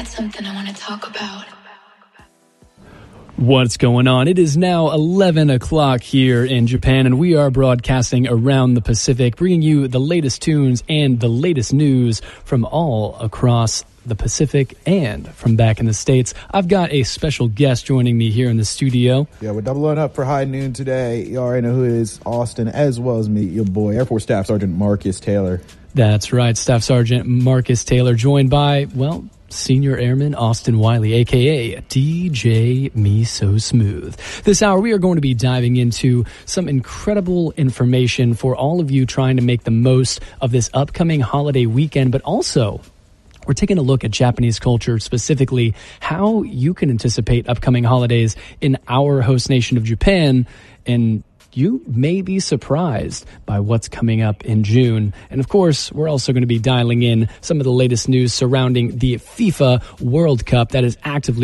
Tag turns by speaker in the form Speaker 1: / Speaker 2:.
Speaker 1: something I want to talk about.
Speaker 2: What's going on? It is now 11 o'clock here in Japan, and we are broadcasting around the Pacific, bringing you the latest tunes and the latest news from all across the Pacific and from back in the States. I've got a special guest joining me here in the studio.
Speaker 3: Yeah, we're doubling up for High Noon today. You already know who it is, Austin, as well as me, your boy, Air Force Staff Sergeant Marcus Taylor.
Speaker 2: That's right, Staff Sergeant Marcus Taylor, joined by, well, Senior Airman Austin Wiley, a.k.a. DJ Me So Smooth. This hour, we are going to be diving into some incredible information for all of you trying to make the most of this upcoming holiday weekend, but also we're taking a look at Japanese culture, specifically how you can anticipate upcoming holidays in our host nation of Japan, and you may be surprised by what's coming up in June. And of course, we're also going to be dialing in some of the latest news surrounding the FIFA World Cup that is actively